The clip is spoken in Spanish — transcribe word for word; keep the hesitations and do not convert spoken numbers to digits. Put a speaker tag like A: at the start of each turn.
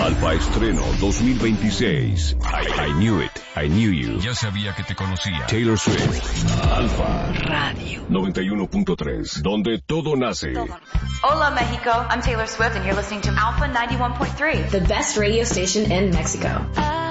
A: Alfa Estreno dos mil veintiséis. I, I Knew It, I Knew You.
B: Ya sabía que te conocía.
A: Taylor Swift. Alfa Radio noventa y uno punto tres, donde todo nace.
C: Hola, Mexico. I'm Taylor Swift, and you're listening to Alpha ninety-one point three,
D: the best radio station in Mexico.